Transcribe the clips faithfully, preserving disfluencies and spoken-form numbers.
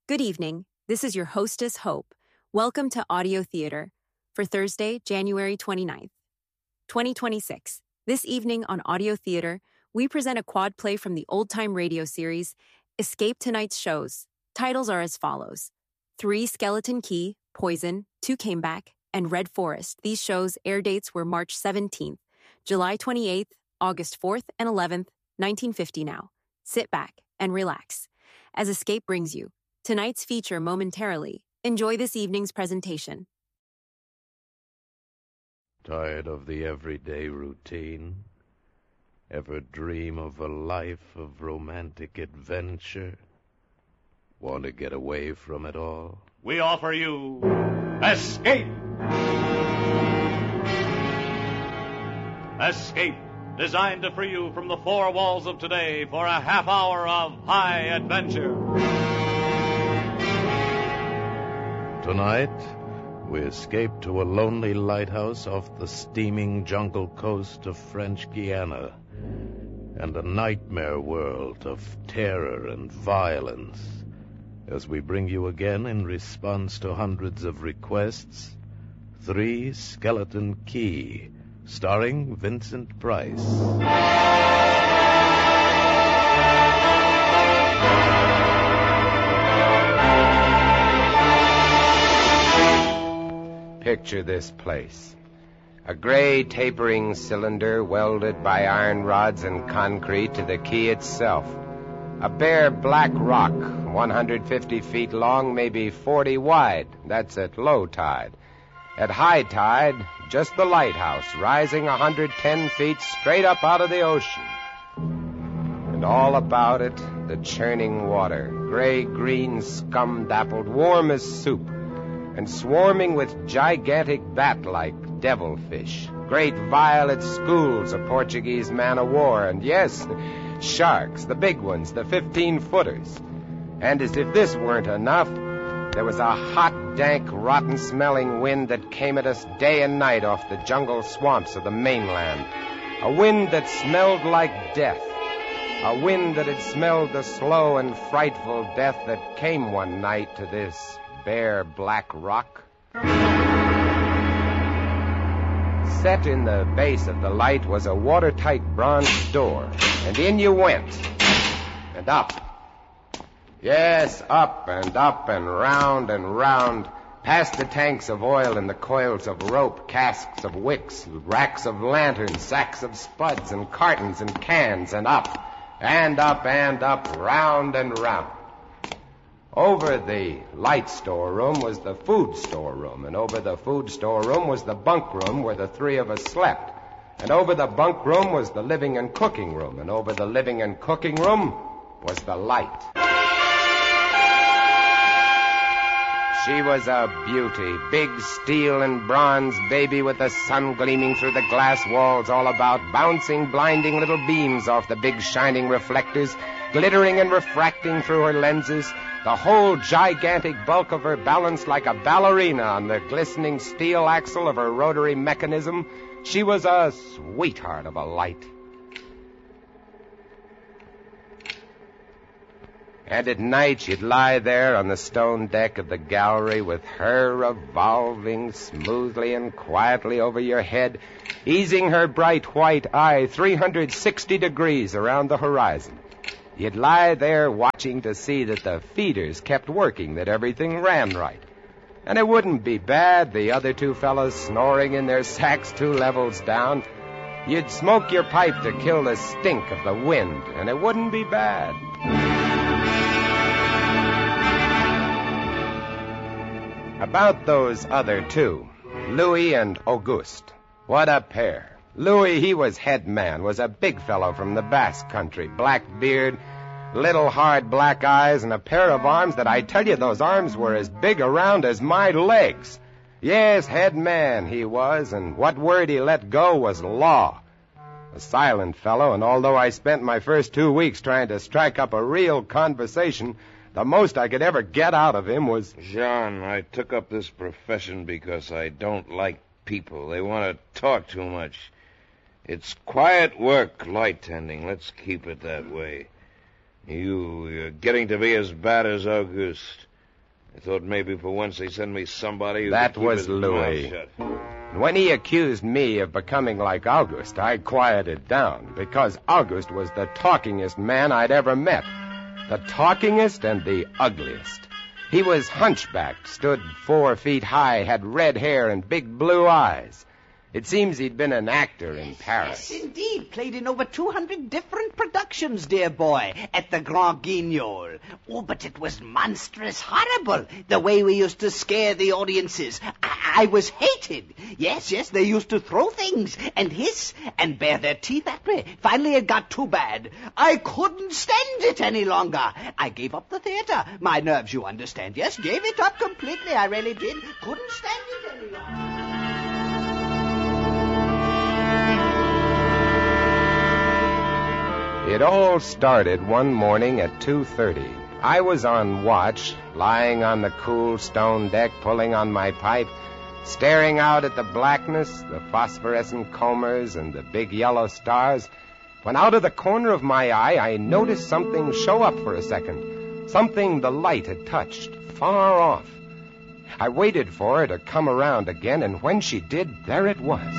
Good evening. This is your hostess, Hope. Welcome to Audio Theater for Thursday, January twenty-ninth, twenty twenty-six. This evening on Audio Theater, we present a quad play from the old-time radio series, Escape Tonight's Shows. Titles are as follows: Three Skeleton Key, Poison, Two Came Back, and Red Forest. These shows' air dates were March seventeenth, July twenty-eighth, August fourth and eleventh, nineteen fifty now. Sit back and relax as Escape brings you tonight's feature momentarily. Enjoy this evening's presentation. Tired of the everyday routine? Ever dream of a life of romantic adventure? Want to get away from it all? We offer you Escape! Escape, designed to free you from the four walls of today for a half hour of high adventure. Tonight, we escape to a lonely lighthouse off the steaming jungle coast of French Guiana, and a nightmare world of terror and violence, as we bring you again, in response to hundreds of requests, Three Skeleton Key, starring Vincent Price. Picture this place. A gray tapering cylinder welded by iron rods and concrete to the key itself. A bare black rock, one hundred fifty feet long, maybe forty wide. That's at low tide. At high tide, just the lighthouse, rising one hundred ten feet straight up out of the ocean. And all about it, the churning water, gray-green, scum-dappled, warm as soup, and swarming with gigantic bat-like devilfish, great violet schools of Portuguese man-o'-war, and yes, sharks, the big ones, the fifteen-footers. And as if this weren't enough, there was a hot, dank, rotten-smelling wind that came at us day and night off the jungle swamps of the mainland. A wind that smelled like death. A wind that had smelled the slow and frightful death that came one night to this bare black rock. Set in the base of the light was a watertight bronze door, and in you went, and up. Yes, up and up and round and round, past the tanks of oil and the coils of rope, casks of wicks, racks of lanterns, sacks of spuds and cartons and cans, and up, and up and up, round and round. Over the light storeroom was the food storeroom, and over the food storeroom was the bunk room where the three of us slept. And over the bunk room was the living and cooking room, and over the living and cooking room was the light. She was a beauty, big steel and bronze baby with the sun gleaming through the glass walls all about, bouncing blinding little beams off the big shining reflectors, glittering and refracting through her lenses, the whole gigantic bulk of her balanced like a ballerina on the glistening steel axle of her rotary mechanism. She was a sweetheart of a light. And at night she'd lie there on the stone deck of the gallery with her revolving smoothly and quietly over your head, easing her bright white eye three hundred sixty degrees around the horizon. You'd lie there watching to see that the feeders kept working, that everything ran right. And it wouldn't be bad, the other two fellows snoring in their sacks two levels down. You'd smoke your pipe to kill the stink of the wind, and it wouldn't be bad. About those other two, Louis and Auguste. What a pair. Louis, he was head man, was a big fellow from the Basque country, black beard, little hard black eyes, and a pair of arms that I tell you, those arms were as big around as my legs. Yes, head man he was, and what word he let go was law. A silent fellow, and although I spent my first two weeks trying to strike up a real conversation, the most I could ever get out of him was... Jean, I took up this profession because I don't like people. They want to talk too much. It's quiet work, light tending. Let's keep it that way. You, you're getting to be as bad as Auguste. I thought maybe for once they'd send me somebody who That could keep was his Louis. mouth shut. When he accused me of becoming like August, I quieted down, because August was the talkingest man I'd ever met. The talkingest and the ugliest. He was hunchbacked, stood four feet high, had red hair and big blue eyes. It seems he'd been an actor in Paris. Yes, indeed. Played in over two hundred different productions, dear boy, at the Grand Guignol. Oh, but it was monstrous horrible, the way we used to scare the audiences. I, I was hated. Yes, yes, they used to throw things and hiss and bare their teeth at me. Finally, it got too bad. I couldn't stand it any longer. I gave up the theater. My nerves, you understand. Yes, gave it up completely. I really did. Couldn't stand it any longer. It all started one morning at two thirty. I was on watch, lying on the cool stone deck, pulling on my pipe, staring out at the blackness, the phosphorescent combers, and the big yellow stars, when out of the corner of my eye I noticed something show up for a second, something the light had touched, far off. I waited for her to come around again, and when she did, there it was.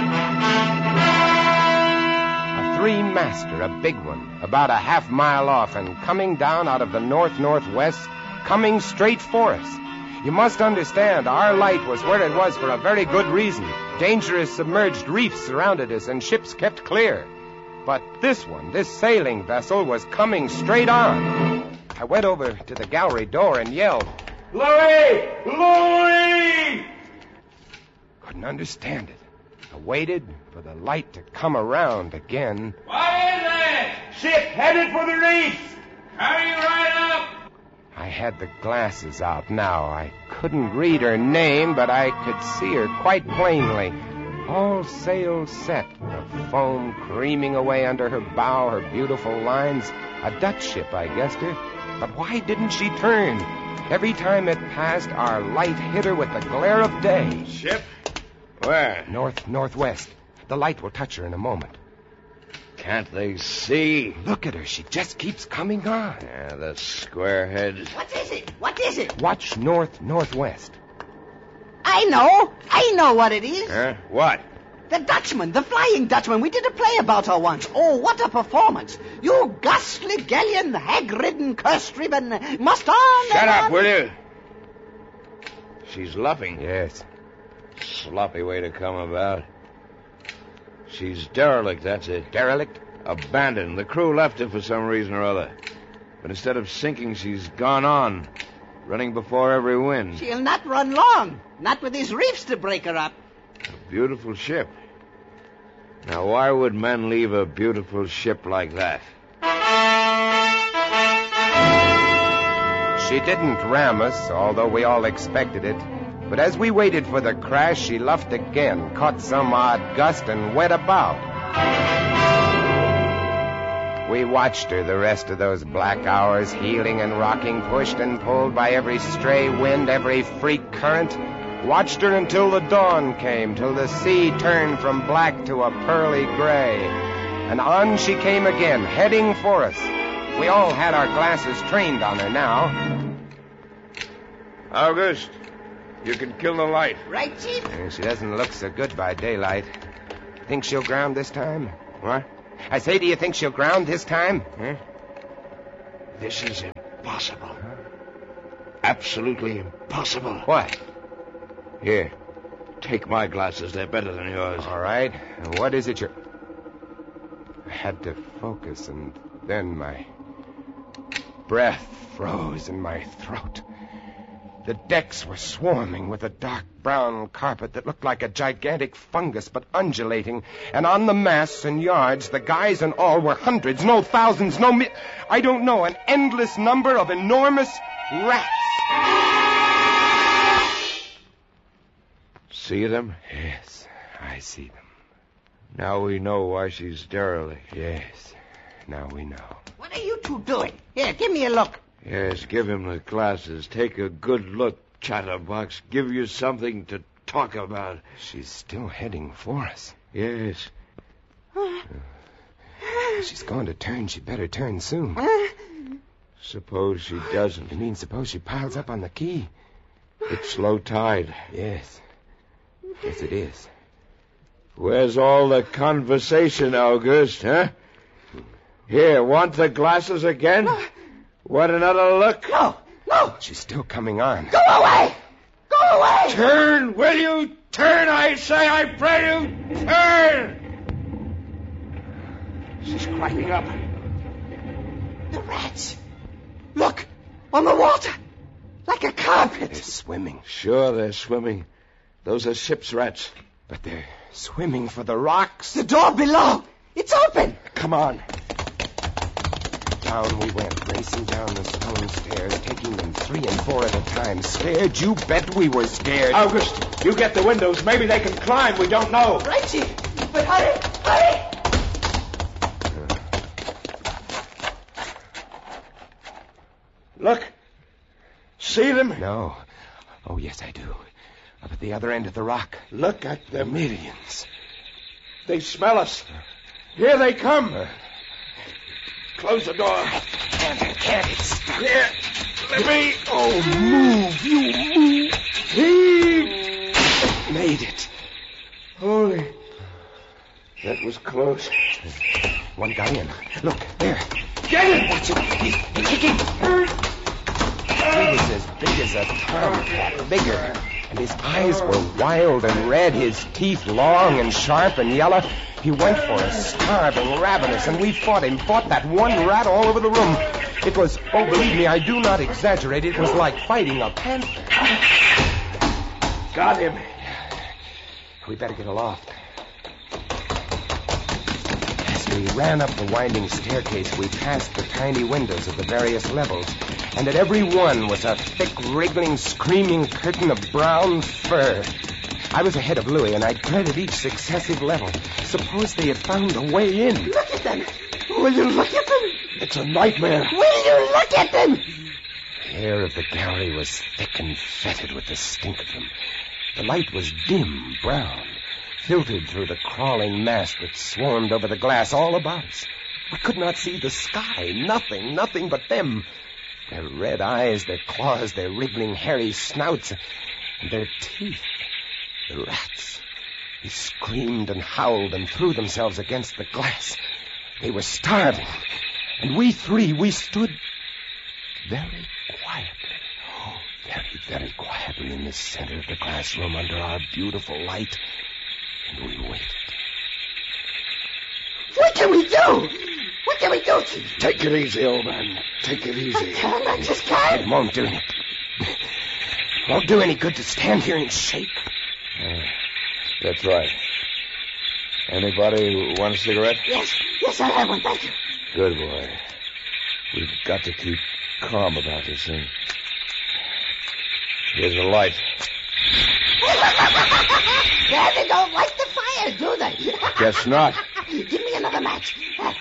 Three-master, a big one, about a half mile off and coming down out of the north-northwest, coming straight for us. You must understand, our light was where it was for a very good reason. Dangerous submerged reefs surrounded us and ships kept clear. But this one, this sailing vessel, was coming straight on. I went over to the gallery door and yelled, "Louis! Louis!" Couldn't understand it. I waited for the light to come around again. What is it? Ship headed for the reefs. Hurry right up. I had the glasses out now. I couldn't read her name, but I could see her quite plainly. All sails set, the foam creaming away under her bow, her beautiful lines. A Dutch ship, I guessed her. But why didn't she turn? Every time it passed, our light hit her with the glare of day. Ship? Where? North, northwest. The light will touch her in a moment. Can't they see? Look at her. She just keeps coming on. Yeah, the squarehead. What is it? What is it? Watch north, northwest. I know. I know what it is. Huh? What? The Dutchman, the Flying Dutchman. We did a play about her once. Oh, what a performance. You ghastly galleon, hag-ridden, curse-striven, must on Shut and up, on. will you? She's luffing. Yes. Sloppy way to come about. She's derelict, that's it. Derelict? Abandoned. The crew left her for some reason or other. But instead of sinking, she's gone on, running before every wind. She'll not run long. Not with these reefs to break her up. A beautiful ship. Now, why would men leave a beautiful ship like that? She didn't ram us, although we all expected it. But as we waited for the crash, she luffed again, caught some odd gust, and went about. We watched her the rest of those black hours, heeling and rocking, pushed and pulled by every stray wind, every freak current. Watched her until the dawn came, till the sea turned from black to a pearly gray. And on she came again, heading for us. We all had our glasses trained on her now. August, you can kill the light. Right, Chief? Uh, She doesn't look so good by daylight. Think she'll ground this time? What? I say, do you think she'll ground this time? Huh? This is impossible. Absolutely impossible. What? Here, take my glasses. They're better than yours. All right. And what is it you're... I had to focus, and then my breath froze in my throat. The decks were swarming with a dark brown carpet that looked like a gigantic fungus, but undulating. And on the masts and yards, the guys and all were hundreds, no thousands, no mi... I don't know, an endless number of enormous rats. See them? Yes, I see them. Now we know why she's derelict. Yes, now we know. What are you two doing? Here, give me a look. Yes, give him the glasses. Take a good look, chatterbox. Give you something to talk about. She's still heading for us. Yes. She's going to turn. She better turn soon. Suppose she doesn't. You mean suppose she piles up on the key? It's low tide. Yes. Yes, it is. Where's all the conversation, August, huh? Here, want the glasses again? No. Want another look? No, no. She's still coming on. Go away. Go away. Turn, will you? Turn, I say, I pray you. Turn! She's climbing up. The rats. Look, on the water. Like a carpet. They're swimming. Sure, they're swimming. Those are ship's rats. But they're swimming for the rocks. The door below. It's open. Come on. Down we went, racing down the stone stairs, taking them three and four at a time. Scared? You bet we were scared. August, you get the windows. Maybe they can climb. We don't know. Right, Chief. But hurry, hurry. Look. See them? No. Oh, yes, I do. Up at the other end of the rock. Look at them. Millions. They smell us. Here they come. Uh, Close the door. Can't, can't. It's stuck. Here. Let me. Oh, move. You move. Heave. Made it. Holy. That was close. One got in. Look, there. Get it. Watch it. He's, he's kicking. He was as big as a tomcat, bigger. And his eyes were wild and red, his teeth long and sharp and yellow. He went for us, starving, ravenous, and we fought him, fought that one rat all over the room. It was, oh, believe me, I do not exaggerate, it was like fighting a panther. Got him. We better get aloft. As we ran up the winding staircase, we passed the tiny windows of the various levels, and at every one was a thick, wriggling, screaming curtain of brown fur. I was ahead of Louis, and I dreaded each successive level. Suppose they had found a way in. Look at them. Will you look at them? It's a nightmare. Will you look at them? The air of the gallery was thick and fetid with the stink of them. The light was dim, brown, filtered through the crawling mass that swarmed over the glass all about us. We could not see the sky. Nothing, nothing but them. Their red eyes, their claws, their wriggling, hairy snouts, and their teeth. The rats. They screamed and howled and threw themselves against the glass. They were starving. And we three, we stood very quietly. Oh, very, very quietly in the center of the glass room under our beautiful light. And we waited. What can we do? What can we do, Chief? Take it easy, old man. Take it easy. I can't. I just can't. It won't do it. Won't do any good to stand here and shake. Uh, that's right. Anybody who want a cigarette? Yes. Yes, I have one. Thank you. Good boy. We've got to keep calm about this thing. Here's a light. Yeah, they don't like the fire, do they? Guess not. Give me another match.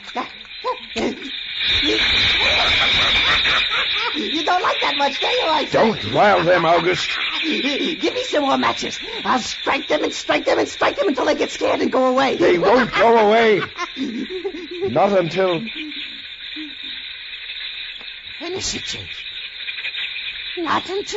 You don't like that much, do you? I say? Don't rile them, August. Give me some more matches. I'll strike them and strike them and strike them until they get scared and go away. They won't go away. Not until... Finish it, Chief. Not until...